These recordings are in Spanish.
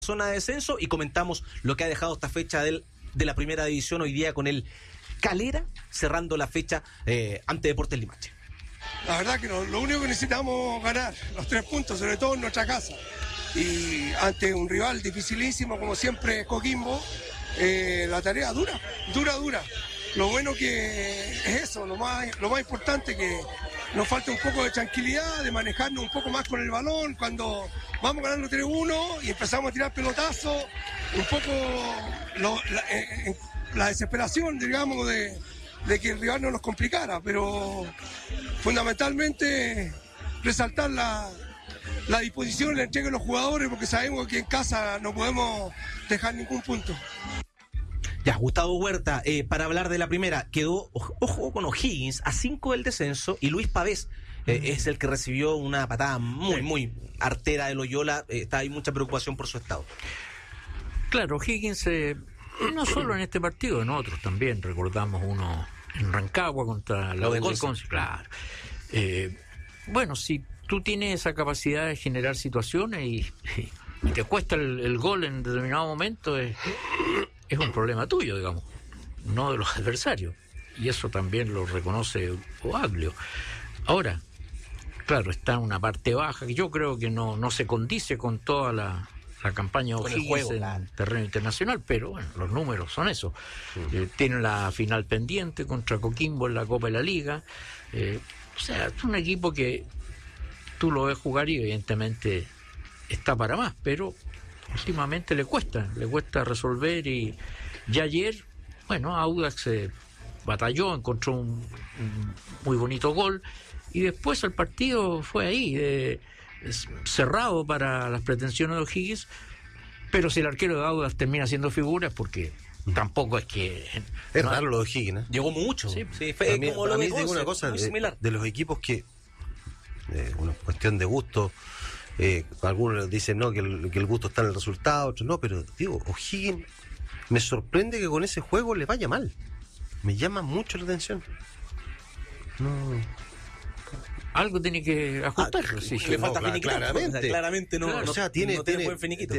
zona de descenso y comentamos lo que ha dejado esta fecha de la primera división hoy día con el Calera cerrando la fecha ante Deportes Limache. La verdad que lo único que necesitamos ganar, los 3 puntos, sobre todo en nuestra casa. Y ante un rival dificilísimo como siempre Coquimbo, la tarea dura. Lo bueno que es eso, lo más importante, que nos falta un poco de tranquilidad, de manejarnos un poco más con el balón, cuando vamos ganando 3-1 y empezamos a tirar pelotazos, un poco la desesperación, digamos, de que el rival no nos complicara, pero fundamentalmente resaltar la disposición y la entrega de los jugadores, porque sabemos que en casa no podemos dejar ningún punto. Ya, Gustavo Huerta, para hablar de la primera, quedó, ojo con O'Higgins, a 5 del descenso, y Luis Pavés es el que recibió una patada muy artera de Loyola. Hay mucha preocupación por su estado. Claro, O'Higgins, no solo en este partido, en otros también, recordamos uno en Rancagua contra la de Conce. Claro. Bueno, si tú tienes esa capacidad de generar situaciones y te cuesta el gol en determinado momento, es un problema tuyo, digamos, no de los adversarios. Y eso también lo reconoce Oaglio. Ahora, claro, está en una parte baja que yo creo que no se condice con toda la campaña de O'Higgins en terreno internacional, pero bueno, los números son eso. Tienen la final pendiente contra Coquimbo en la Copa de la Liga. O sea, es un equipo que tú lo ves jugar y evidentemente está para más, pero últimamente le cuesta resolver. Y ya ayer, bueno, Audax batalló, encontró un muy bonito gol, y después el partido fue ahí, cerrado para las pretensiones de O'Higgins. Pero si el arquero de Audax termina haciendo figuras, porque tampoco es que... Es raro lo de O'Higgins, ¿eh? Llegó mucho. Sí, fue como lo de Conce, digo una cosa, muy similar. De los equipos que, una cuestión de gusto, algunos dicen no, que el gusto está en el resultado, otros no, pero digo, O'Higgins, me sorprende que con ese juego le vaya mal. Me llama mucho la atención. Algo tiene que ajustar. Sí, le falta finiquito. Claramente no. O sea, tiene buen finiquito.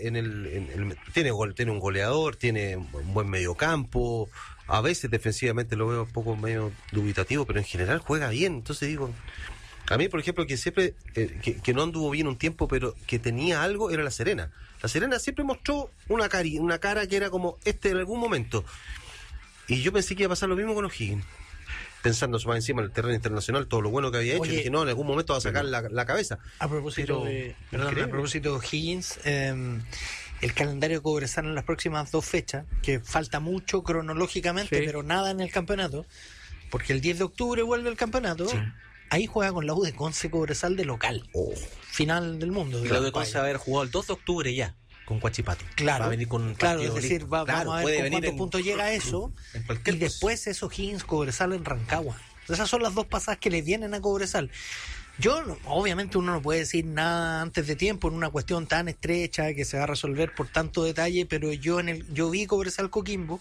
Tiene un goleador, tiene un buen mediocampo. A veces defensivamente lo veo un poco medio dubitativo, pero en general juega bien. Entonces digo, a mí, por ejemplo, que siempre que no anduvo bien un tiempo, pero que tenía algo, era La Serena. La Serena siempre mostró una cara que era como en algún momento. Y yo pensé que iba a pasar lo mismo con O'Higgins, pensando más encima en el terreno internacional, todo lo bueno que había hecho. Oye, y dije, no, en algún momento va a sacar la cabeza. A propósito de O'Higgins, el calendario de Cobresal en las próximas 2 fechas, que falta mucho cronológicamente, pero nada en el campeonato, porque el 10 de octubre vuelve el campeonato. Sí. Ahí juega con la U de Conce Cobresal de local. Final del mundo. La U de Conce va a haber jugado el 2 de octubre ya con Coachipato. Claro, va a venir con es decir, vamos a ver con cuántos puntos llega eso. Y después es O'Higgins Cobresal en Rancagua. Esas son las 2 pasadas que le vienen a Cobresal. Obviamente uno no puede decir nada antes de tiempo en una cuestión tan estrecha que se va a resolver por tanto detalle, pero yo vi Cobresal Coquimbo,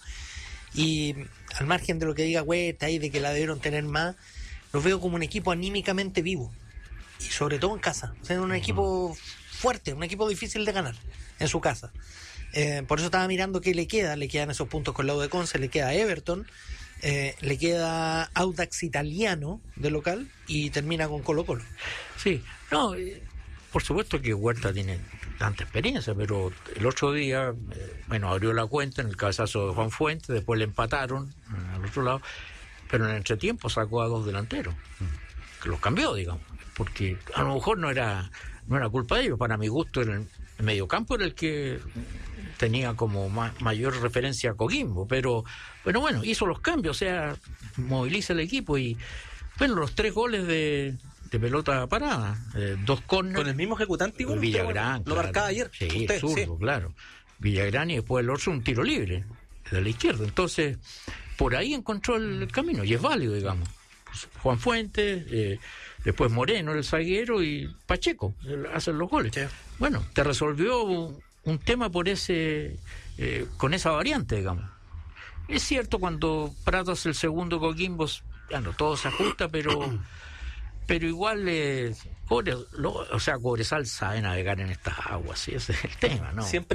y al margen de lo que diga Huerta y de que la debieron tener más, los veo como un equipo anímicamente vivo, y sobre todo en casa. O sea, un equipo fuerte, un equipo difícil de ganar en su casa. Por eso estaba mirando qué le quedan esos puntos con la U de Conce, le queda Everton, le queda Audax Italiano de local, y termina con Colo-Colo. Sí, no, por supuesto que Huerta tiene tanta experiencia, pero el otro día, abrió la cuenta en el cabezazo de Juan Fuentes, después le empataron al otro lado, pero en el entretiempo sacó a 2 delanteros, que los cambió, digamos, porque a lo mejor no era culpa de ellos. Para mi gusto, el mediocampo era el que tenía como mayor referencia a Coquimbo, pero bueno, hizo los cambios, o sea, moviliza el equipo. Y bueno, los 3 goles de pelota parada, 2 córner con el mismo ejecutante igual, Villagrán, lo marcaba ayer. Sí, zurdo, claro. Villagrán, y después el otro un tiro libre de la izquierda. Entonces, por ahí encontró el camino, y es válido, digamos. Juan Fuentes, después Moreno, el zaguero, y Pacheco hacen los goles. Sí. Bueno, te resolvió un tema por con esa variante, digamos. Es cierto, cuando Prato hace el segundo Coquimbo, todo se ajusta, pero igual Cobresal sabe navegar en estas aguas, sí, ese es el tema, ¿no? Siempre